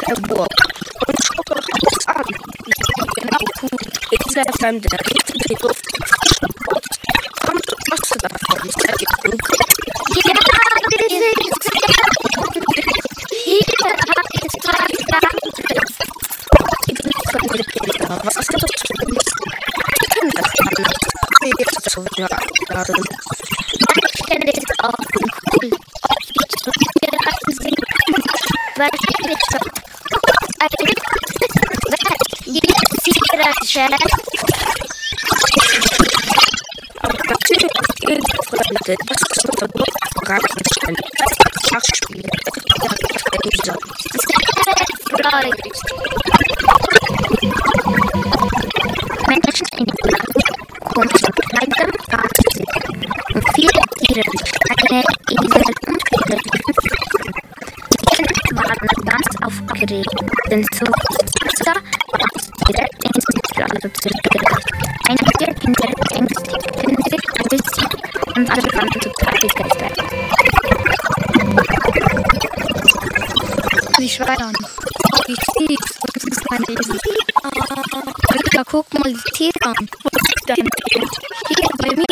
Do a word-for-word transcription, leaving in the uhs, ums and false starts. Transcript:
der Burg und schaute alles an. Genau tut dieser Fremde, der die Luft aus. Kommt und was davon, sehr genug. Ja, wir sind sehr gut. Hier hat es zwei Gedanken. Ich bin von der Kinder, was ist das für ein Kinder? Wie ist das so wieder abgeladen? Ich kenne es auch cool. Oft gibt es so viele Ratten sind. Was ist das? Jetzt sieht das schön. Aber natürlich gilt Freunde, das ist so ein Ratenstein. Schachspiel. Dieser. Freude. Menschen in die Land kommen zu kleinem Fahrzeugen und viele Tiere, Steine, Esel und Pferde. Die Kinder waren ganz aufgeregt, denn so Wasser war direkt ins Zentrale zurückgebracht. Einige der Kinder ängstigten sich ein bisschen und alle fanden total begeistert. Die Schweine. Wie süß. Das ist mein Esel. Ja, guck mal die Tiere an. Wo ist dein Tier? Hier bei mir.